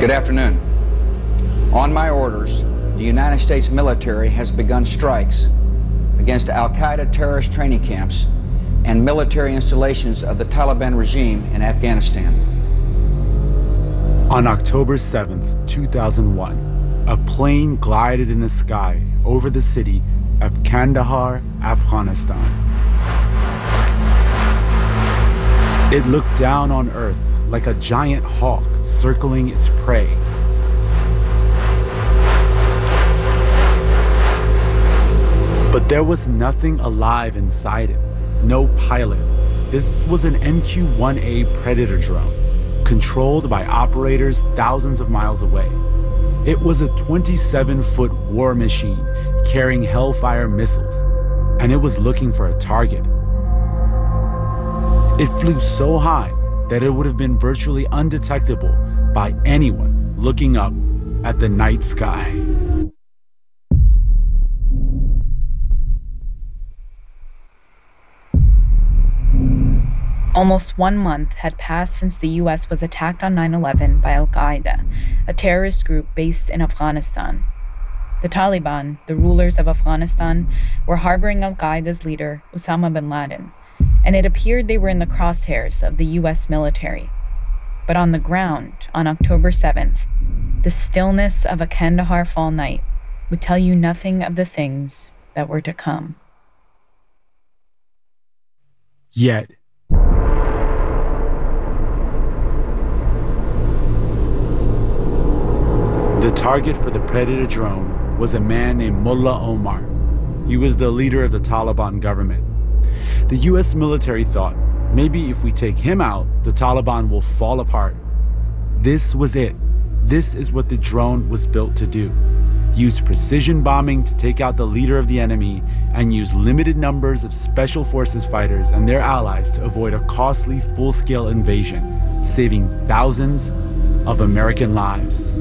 Good afternoon. On my orders, the United States military has begun strikes against Al-Qaeda terrorist training camps and military installations of the Taliban regime in Afghanistan. On October 7th, 2001, a plane glided in the sky over the city of Kandahar, Afghanistan. It looked down on Earth like a giant hawk circling its prey. But there was nothing alive inside it. No pilot. This was an MQ-1A Predator drone, controlled by operators thousands of miles away. It was a 27-foot war machine carrying Hellfire missiles, and it was looking for a target. It flew so high that it would have been virtually undetectable by anyone looking up at the night sky. Almost 1 month had passed since the U.S. was attacked on 9/11 by Al-Qaeda, a terrorist group based in Afghanistan. The Taliban, the rulers of Afghanistan, were harboring Al-Qaeda's leader, Osama bin Laden, and it appeared they were in the crosshairs of the U.S. military. But on the ground, on October 7th, the stillness of a Kandahar fall night would tell you nothing of the things that were to come. Yet, the target for the Predator drone was a man named Mullah Omar. He was the leader of the Taliban government. The U.S. military thought, maybe if we take him out, the Taliban will fall apart. This was it. This is what the drone was built to do. Use precision bombing to take out the leader of the enemy and use limited numbers of special forces fighters and their allies to avoid a costly full-scale invasion, saving thousands of American lives.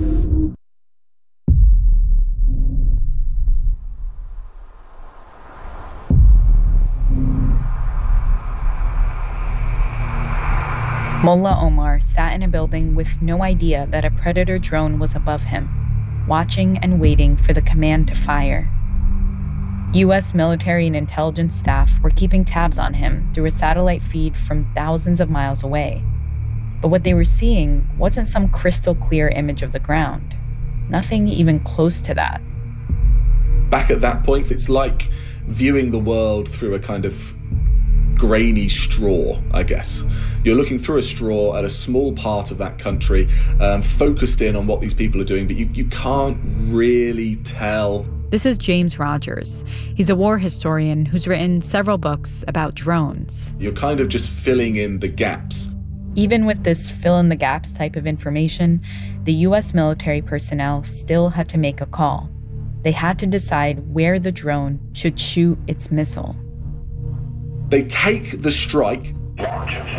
Mullah Omar sat in a building with no idea that a Predator drone was above him, watching and waiting for the command to fire. U.S. military and intelligence staff were keeping tabs on him through a satellite feed from thousands of miles away. But what they were seeing wasn't some crystal clear image of the ground. Nothing even close to that. Back at that point, it's like viewing the world through a kind of grainy straw, I guess. You're looking through a straw at a small part of that country, focused in on what these people are doing, but you can't really tell. This is James Rogers. He's a war historian who's written several books about drones. You're kind of just filling in the gaps. Even with this fill-in-the-gaps type of information, the U.S. military personnel still had to make a call. They had to decide where the drone should shoot its missile. They take the strike